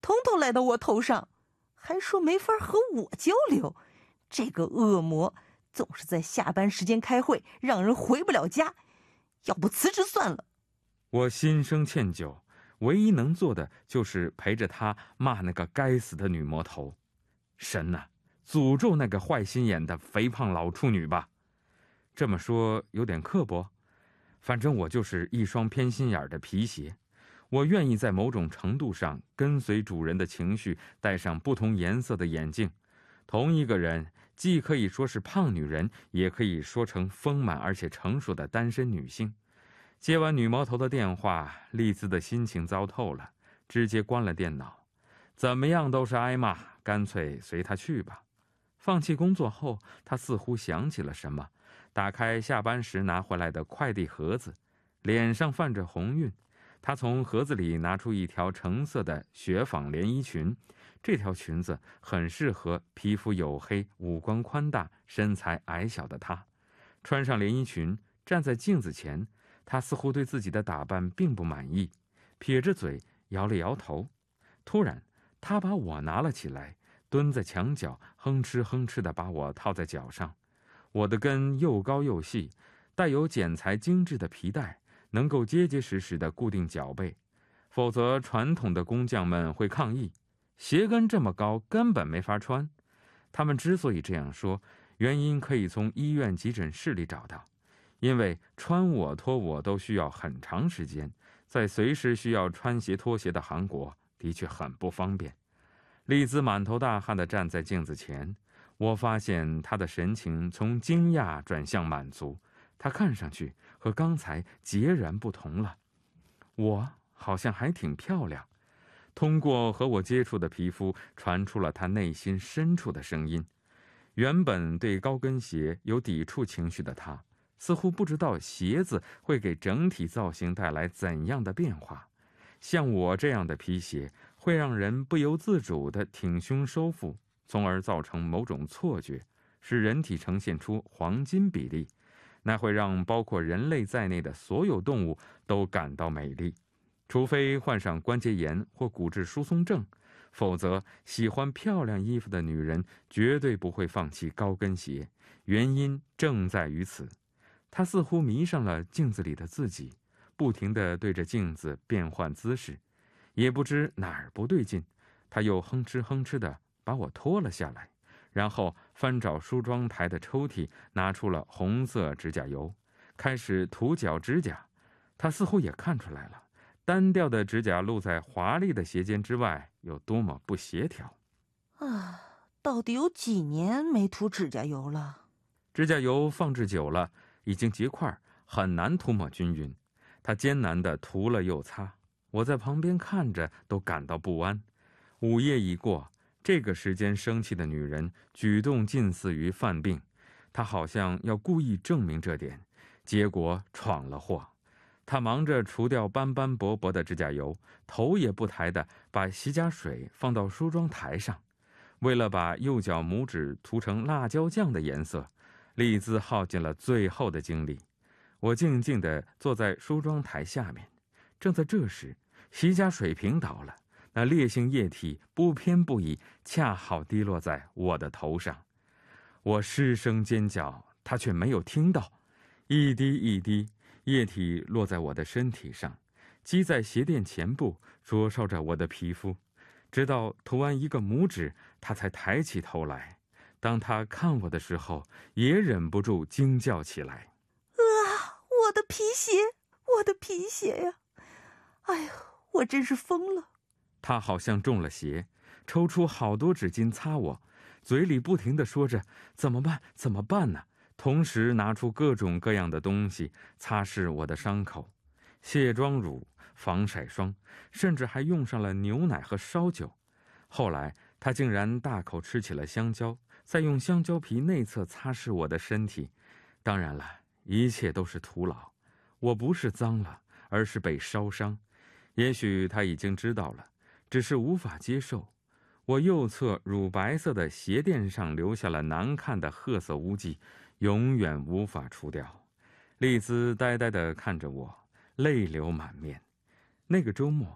统统来到我头上，还说没法和我交流。这个恶魔总是在下班时间开会，让人回不了家。要不辞职算了。 我心生歉疚，唯一能做的就是陪着他骂那个该死的女魔头。神哪，诅咒那个坏心眼的肥胖老处女吧。这么说有点刻薄，反正我就是一双偏心眼的皮鞋。我愿意在某种程度上跟随主人的情绪，戴上不同颜色的眼镜。同一个人既可以说是胖女人，也可以说成丰满而且成熟的单身女性。接完女魔头的电话，丽兹的心情糟透了，直接关了电脑。怎么样都是挨骂，干脆随她去吧。放弃工作后，她似乎想起了什么，打开下班时拿回来的快递盒子，脸上泛着红晕。她从盒子里拿出一条橙色的雪纺连衣裙，这条裙子很适合皮肤黝黑、五官宽大、身材矮小的她。穿上连衣裙，站在镜子前，她似乎对自己的打扮并不满意，撇着嘴摇了摇头。突然，她把我拿了起来，蹲在墙角，哼哧哼哧地把我套在脚上。我的跟又高又细，带有剪裁精致的皮带，能够结结实实地固定脚背，否则传统的工匠们会抗议，鞋跟这么高根本没法穿。他们之所以这样说，原因可以从医院急诊室里找到，因为穿我脱我都需要很长时间，在随时需要穿鞋脱鞋的韩国的确很不方便。丽兹满头大汗地站在镜子前，我发现她的神情从惊讶转向满足，她看上去和刚才截然不同了。我好像还挺漂亮。通过和我接触的皮肤传出了她内心深处的声音。原本对高跟鞋有抵触情绪的她，似乎不知道鞋子会给整体造型带来怎样的变化。像我这样的皮鞋会让人不由自主地挺胸收腹，从而造成某种错觉，使人体呈现出黄金比例，那会让包括人类在内的所有动物都感到美丽。除非患上关节炎或骨质疏松症，否则喜欢漂亮衣服的女人绝对不会放弃高跟鞋，原因正在于此。她似乎迷上了镜子里的自己，不停地对着镜子变换姿势，也不知哪儿不对劲，她又哼哧哼哧地把我脱了下来，然后翻找梳妆台的抽屉，拿出了红色指甲油，开始涂脚指甲。她似乎也看出来了，单调的指甲露在华丽的鞋尖之外有多么不协调。 到底有几年没涂指甲油了？ 指甲油放置久了已经结块，很难涂抹均匀。她艰难地涂了又擦，我在旁边看着都感到不安。午夜已过，这个时间生气的女人举动近似于犯病，她好像要故意证明这点，结果闯了祸。她忙着除掉斑斑驳驳的指甲油，头也不抬地把洗甲水放到梳妆台上。为了把右脚拇指涂成辣椒酱的颜色，丽兹耗尽了最后的精力。我静静地坐在梳妆台下面，正在这时，洗甲水瓶倒了，那烈性液体不偏不倚，恰好滴落在我的头上。我失声尖叫，她却没有听到。一滴一滴液体落在我的身体上，积在鞋垫前部，灼烧着我的皮肤。直到涂完一个拇指，她才抬起头来。当她看我的时候，也忍不住惊叫起来。 我的皮鞋，我的皮鞋呀！哎呀，我真是疯了。 她好像中了邪，抽出好多纸巾擦我，嘴里不停地说着怎么办怎么办呢，同时拿出各种各样的东西擦拭我的伤口，卸妆乳、防晒霜，甚至还用上了牛奶和烧酒。后来她竟然大口吃起了香蕉，再用香蕉皮内侧擦拭我的身体。当然了，一切都是徒劳，我不是脏了，而是被烧伤。也许她已经知道了，只是无法接受。我右侧乳白色的鞋垫上留下了难看的褐色污迹，永远无法除掉。丽兹呆呆地看着我，泪流满面。那个周末，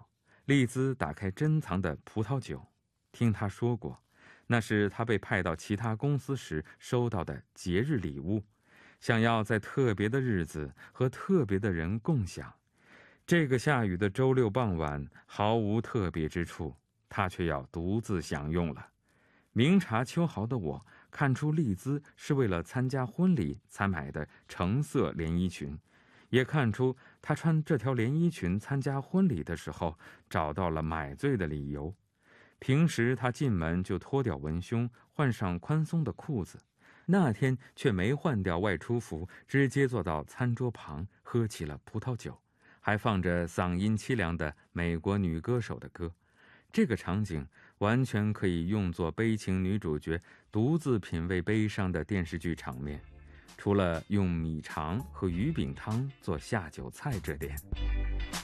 丽兹打开珍藏的葡萄酒，听他说过，那是他被派到其他公司时收到的节日礼物，想要在特别的日子和特别的人共享。这个下雨的周六傍晚毫无特别之处，他却要独自享用了。明察秋毫的我看出丽兹是为了参加婚礼才买的橙色连衣裙，也看出她穿这条连衣裙参加婚礼的时候找到了买醉的理由。平时她进门就脱掉文胸，换上宽松的裤子，那天却没换掉外出服，直接坐到餐桌旁喝起了葡萄酒，还放着嗓音凄凉的美国女歌手的歌。这个场景完全可以用作悲情女主角独自品味悲伤的电视剧场面，除了用米肠和鱼饼汤做下酒菜这点。